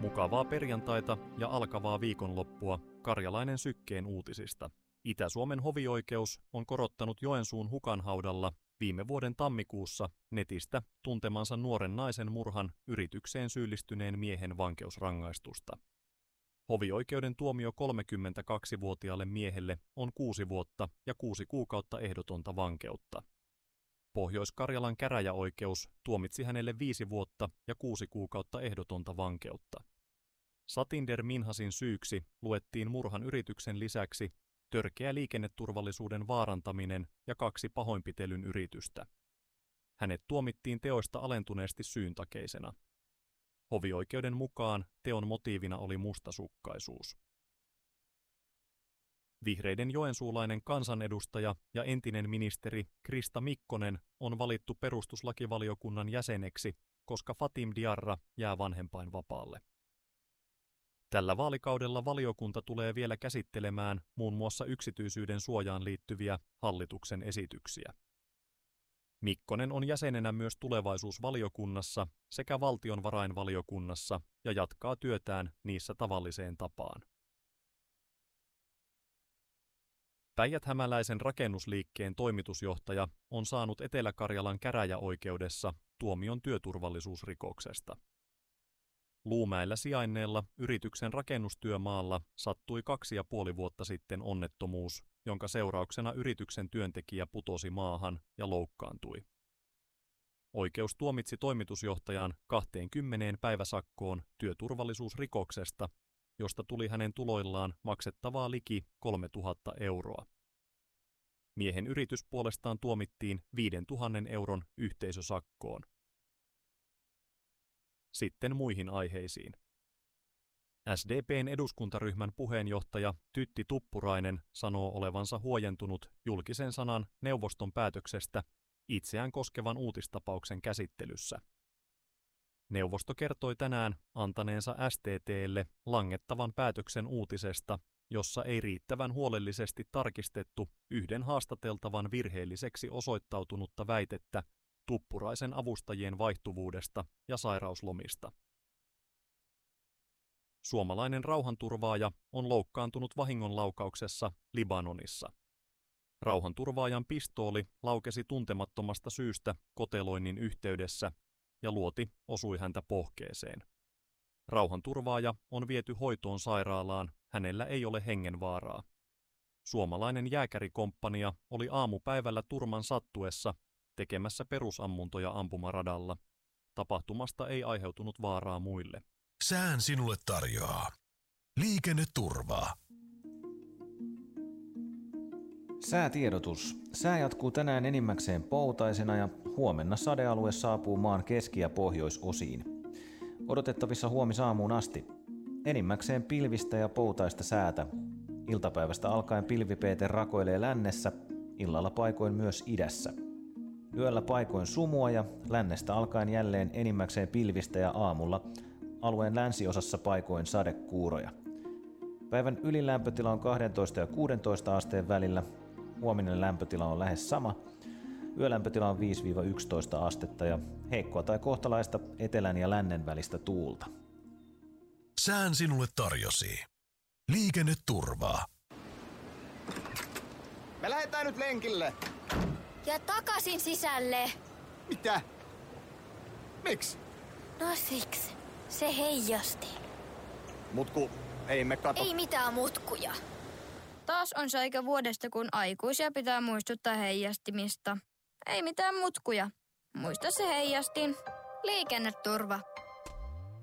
Mukavaa perjantaita ja alkavaa viikonloppua Karjalainen Sykkeen uutisista. Itä-Suomen hovioikeus on korottanut Joensuun hukanhaudalla viime vuoden tammikuussa netistä tuntemansa nuoren naisen murhan yritykseen syyllistyneen miehen vankeusrangaistusta. Hovioikeuden tuomio 32-vuotiaalle miehelle on 6 vuotta ja 6 kuukautta ehdotonta vankeutta. Pohjois-Karjalan käräjäoikeus tuomitsi hänelle 5 vuotta ja 6 kuukautta ehdotonta vankeutta. Satinder Minhasin syyksi luettiin murhan yrityksen lisäksi törkeä liikenneturvallisuuden vaarantaminen ja 2 pahoinpitelyn yritystä. Hänet tuomittiin teoista alentuneesti syyntakeisena. Hovioikeuden mukaan teon motiivina oli mustasukkaisuus. Vihreiden joensuulainen kansanedustaja ja entinen ministeri Krista Mikkonen on valittu perustuslakivaliokunnan jäseneksi, koska Fatim Diarra jää vanhempainvapaalle. Tällä vaalikaudella valiokunta tulee vielä käsittelemään muun muassa yksityisyyden suojaan liittyviä hallituksen esityksiä. Mikkonen on jäsenenä myös tulevaisuusvaliokunnassa sekä valtionvarainvaliokunnassa ja jatkaa työtään niissä tavalliseen tapaan. Päijät-hämäläisen rakennusliikkeen toimitusjohtaja on saanut Etelä-Karjalan käräjäoikeudessa tuomion työturvallisuusrikoksesta. Luumäellä sijainneella yrityksen rakennustyömaalla sattui 2,5 vuotta sitten onnettomuus, jonka seurauksena yrityksen työntekijä putosi maahan ja loukkaantui. Oikeus tuomitsi toimitusjohtajan 20 päiväsakkoon työturvallisuusrikoksesta, josta tuli hänen tuloillaan maksettavaa liki 3 000 euroa. Miehen yritys puolestaan tuomittiin 5 000 euron yhteisösakkoon. Sitten muihin aiheisiin. SDP:n eduskuntaryhmän puheenjohtaja Tytti Tuppurainen sanoo olevansa huojentunut julkisen sanan neuvoston päätöksestä itseään koskevan uutistapauksen käsittelyssä. Neuvosto kertoi tänään antaneensa STT:lle langettavan päätöksen uutisesta, jossa ei riittävän huolellisesti tarkistettu yhden haastateltavan virheelliseksi osoittautunutta väitettä Tuppuraisen avustajien vaihtuvuudesta ja sairauslomista. Suomalainen rauhanturvaaja on loukkaantunut vahingonlaukauksessa Libanonissa. Rauhanturvaajan pistooli laukesi tuntemattomasta syystä koteloinnin yhteydessä ja luoti osui häntä pohkeeseen. Rauhanturvaaja on viety hoitoon sairaalaan, hänellä ei ole hengenvaaraa. Suomalainen jääkärikomppania oli aamupäivällä turman sattuessa tekemässä perusammuntoja ampumaradalla. Tapahtumasta ei aiheutunut vaaraa muille. Sään sinulle tarjoaa liikenneturvaa. Säätiedotus. Sää jatkuu tänään enimmäkseen poutaisena ja huomenna sadealue saapuu maan keski- ja pohjoisosiin. Odotettavissa huomisaamuun asti. Enimmäkseen pilvistä ja poutaista säätä. Iltapäivästä alkaen pilvipeete rakoilee lännessä, illalla paikoin myös idässä. Yöllä paikoin sumua ja lännestä alkaen jälleen enimmäkseen pilvistä ja aamulla alueen länsiosassa paikoin sadekuuroja. Päivän ylin lämpötila on 12 ja 16 asteen välillä. Huominen lämpötila on lähes sama. Yölämpötila on 5-11 astetta ja heikkoa tai kohtalaista etelän ja lännen välistä tuulta. Sään sinulle tarjosi liikenneturvaa. Me lähdetään nyt lenkille. Ja takaisin sisälle. Mitä? Miksi? No siksi. Se heijasti. Mutku, ei me kato. Ei mitään mutkuja. Taas on se aika vuodesta, kun aikuisia pitää muistuttaa heijastimista. Ei mitään mutkuja. Muista se heijastin. Liikenneturva.